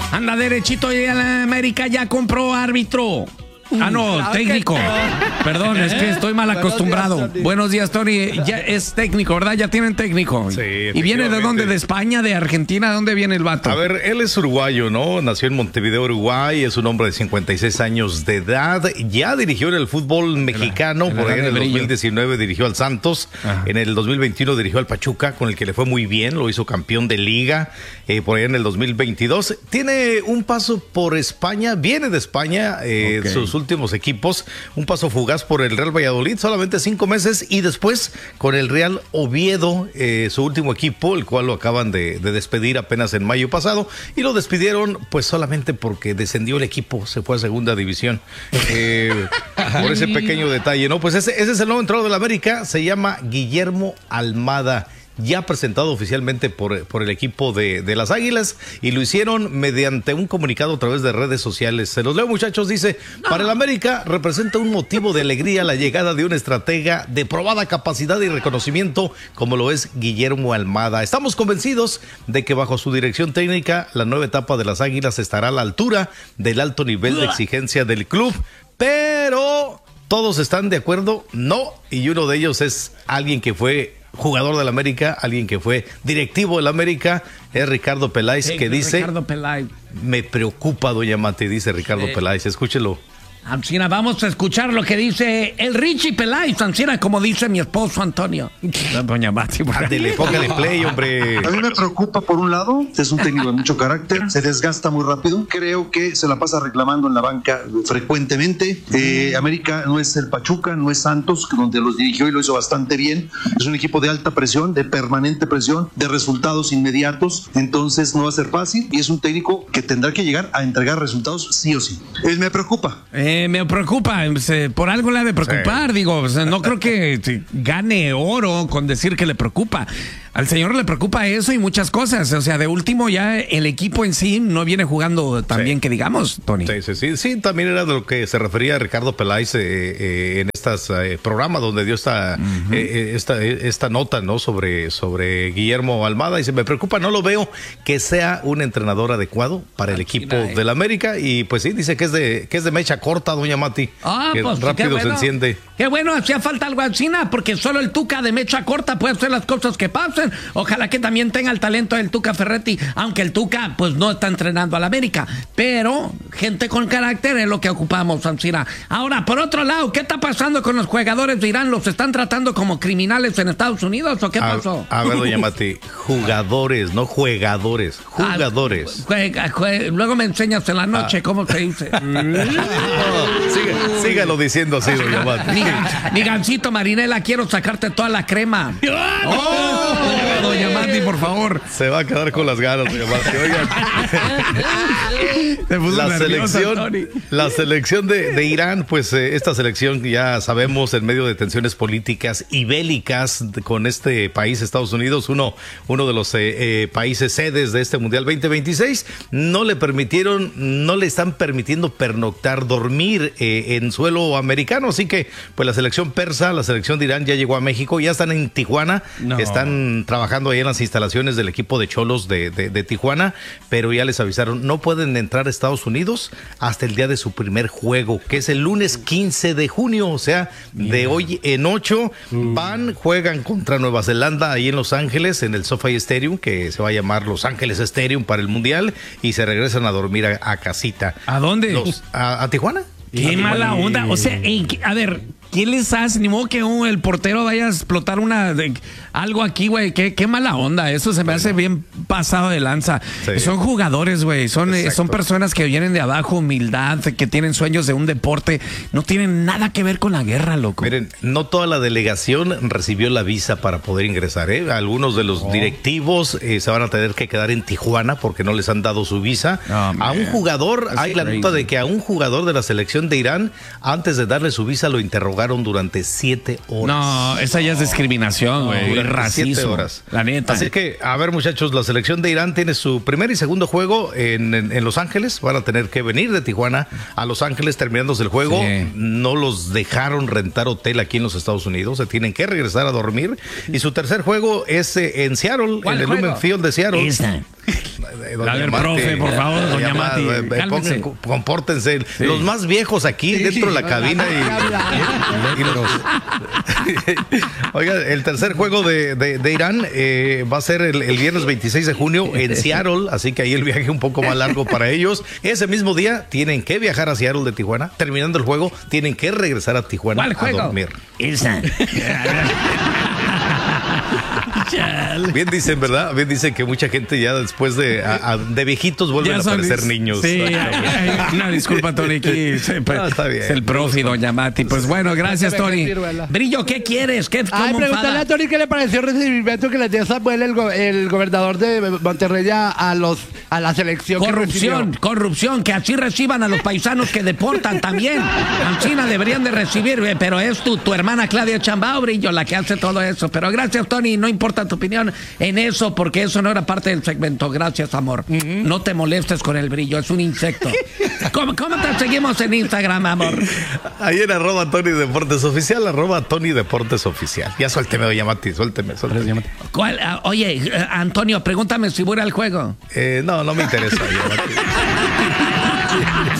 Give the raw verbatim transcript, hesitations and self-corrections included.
Anda derechito y la América ya compró árbitro. Ah, no, claro técnico. No. Perdón, es que estoy mal acostumbrado. Buenos días, Buenos días, Tony. Ya es técnico, ¿verdad? Ya tienen técnico. Sí, ¿y viene de dónde? ¿De España? ¿De Argentina? ¿De dónde viene el vato? A ver, él es uruguayo, ¿no? Nació en Montevideo, Uruguay. Es un hombre de cincuenta y seis años de edad. Ya dirigió en el fútbol mexicano. En la, en por ahí en el dos mil diecinueve dirigió al Santos. Ajá. En el dos mil veintiuno dirigió al Pachuca, con el que le fue muy bien. Lo hizo campeón de liga. Eh, por ahí en el dos mil veintidós. Tiene un paso por España. Viene de España. Eh, okay. Sus últimos equipos, un paso fugaz por el Real Valladolid, solamente cinco meses, y después con el Real Oviedo, eh, su último equipo, el cual lo acaban de, de despedir apenas en mayo pasado, y lo despidieron pues solamente porque descendió el equipo, se fue a segunda división, eh, por ese pequeño detalle, ¿no? Pues ese, ese es el nuevo entrenador de la América, se llama Guillermo Almada. Ya presentado oficialmente por, por el equipo de, de las Águilas, y lo hicieron mediante un comunicado a través de redes sociales. Se los leo, muchachos. Dice: no. Para el América representa un motivo de alegría la llegada de un estratega de probada capacidad y reconocimiento como lo es Guillermo Almada. Estamos convencidos de que bajo su dirección técnica la nueva etapa de las Águilas estará a la altura del alto nivel de exigencia del club, pero ¿todos están de acuerdo? No, y uno de ellos es alguien que fue jugador del América, alguien que fue directivo del América, es Ricardo Peláez, sí, que dice: Ricardo Peláez. Me preocupa, doña Mati, dice Ricardo sí. Peláez, escúchelo. Ancina, vamos a escuchar lo que dice el Richie Peláez, Ancina, como dice mi esposo Antonio. Doña Mati, ándele, póngale play, hombre. A mí me preocupa, por un lado, es un técnico de mucho carácter, se desgasta muy rápido, creo que se la pasa reclamando en la banca frecuentemente. Eh, América no es el Pachuca, no es Santos, donde los dirigió y lo hizo bastante bien. Es un equipo de alta presión, de permanente presión, de resultados inmediatos, entonces no va a ser fácil, y es un técnico que tendrá que llegar a entregar resultados sí o sí. Eh, me preocupa. Eh, me preocupa, por algo le ha de preocupar, sí. digo, no creo que gane oro con decir que le preocupa. Al señor le preocupa eso y muchas cosas. O sea, de último ya el equipo en sí no viene jugando tan sí. bien que digamos, Tony. Sí, sí, sí, sí, también era de lo que se refería Ricardo Peláez eh, eh, en estos eh, programas donde dio esta, uh-huh. eh, esta, esta nota, ¿no? Sobre, sobre Guillermo Almada. Y se me preocupa, no lo veo que sea un entrenador adecuado para el equipo eh. del América. Y pues sí, dice que es de, que es de mecha corta, doña Mati. Ah, que pues rápido bueno, se enciende. Qué bueno, hacía falta algo así, porque solo el Tuca de mecha corta puede hacer las cosas que pasan. Ojalá que también tenga el talento del Tuca Ferretti, aunque el Tuca pues no está entrenando al América, pero gente con carácter es lo que ocupamos, Ancina. Ahora, por otro lado, ¿qué está pasando con los jugadores de Irán? ¿Los están tratando como criminales en Estados Unidos o qué a, pasó? A ver, doña Mati, jugadores, no jugadores, jugadores. Ah, juega, juega, luego me enseñas en la noche ah. cómo se dice. no, siga, sígalo diciendo así, doña Mati. Ni, ni Gancito Marinela, quiero sacarte toda la crema. ¡Oh! Doña Mati, por favor. Se va a quedar con las ganas, doña Mati. Oigan. La selección, la selección de, de Irán, pues eh, esta selección ya sabemos, en medio de tensiones políticas y bélicas con este país, Estados Unidos, uno, uno de los eh, eh, países sedes de este Mundial veinte veintiséis, no le permitieron, no le están permitiendo pernoctar, dormir eh, en suelo americano. Así que, pues la selección persa, la selección de Irán ya llegó a México, ya están en Tijuana, no. están trabajando ahí en las instalaciones del equipo de Cholos de, de, de Tijuana, pero ya les avisaron, no pueden entrar a Estados Unidos hasta el día de su primer juego, que es el lunes quince de junio, o sea, de hoy en ocho, van, juegan contra Nueva Zelanda ahí en Los Ángeles, en el SoFi Stadium, que se va a llamar Los Ángeles Stadium para el Mundial, y se regresan a dormir a, a casita. ¿A dónde? Los, a, a Tijuana. Qué mala onda, o sea, en, a ver, ¿qué les hace? Ni modo que uh, el portero vaya a explotar una de, algo aquí, güey. Qué, qué mala onda. Eso se me hace bien pasado de lanza. Sí. Son jugadores, güey. Son, eh, son personas que vienen de abajo, humildad, que tienen sueños de un deporte. No tienen nada que ver con la guerra, loco. Miren, no toda la delegación recibió la visa para poder ingresar, ¿eh? Algunos de los oh. directivos eh, se van a tener que quedar en Tijuana porque no les han dado su visa. Oh, a un jugador, That's hay crazy. La nota de que a un jugador de la selección de Irán, antes de darle su visa, lo interrogaron durante siete horas. No, esa ya es discriminación, güey. No, racismo. Siete horas. La neta. Así que, a ver, muchachos, la selección de Irán tiene su primer y segundo juego en, en, en Los Ángeles. Van a tener que venir de Tijuana a Los Ángeles terminándose el juego. Sí. No los dejaron rentar hotel aquí en los Estados Unidos. Se tienen que regresar a dormir. Y su tercer juego es eh, en Seattle, en el Lumen Field de Seattle. Esa. A ver, profe, por favor, doña Mati, pongan, compórtense. Sí. Los más viejos aquí sí, dentro de la cabina. Y, y los... Oiga, el tercer juego de, de, de Irán eh, va a ser el, el viernes veintiséis de junio en Seattle, así que ahí el viaje un poco más largo para ellos. Ese mismo día tienen que viajar a Seattle de Tijuana. Terminando el juego, tienen que regresar a Tijuana a juego? dormir. Esa. Bien dicen, ¿verdad? Bien dicen que mucha gente ya después de, a, a, de viejitos vuelven a parecer niños. Sí, una disculpa, Tony. Aquí, no, está bien. Es el profe, doña Mati. Pues bueno, gracias, Tony. Brillo, ¿qué quieres? ¿Qué, Ay, pregúntale a Tony qué le pareció el recibimiento que le dio Samuel, el, go el gobernador de Monterrey, a, los, a la selección. Corrupción, que corrupción, que así reciban a los paisanos que deportan también. En China deberían de recibir, pero es tu, tu hermana Claudia Chambao, Brillo, la que hace todo eso. Pero gracias, Tony, no importa tu opinión en eso, porque eso no era parte del segmento. Gracias, amor. Uh-huh. No te molestes con el Brillo, es un insecto. ¿Cómo, cómo te seguimos en Instagram, amor? Ahí en arroba Tony Deportes Oficial, arroba Tony Deportes Oficial. Ya suélteme, doña Mati, suélteme, suélteme. ¿Cuál? Uh, oye, uh, Antonio, pregúntame si voy al juego. Eh, no, no me interesa, doña Mati.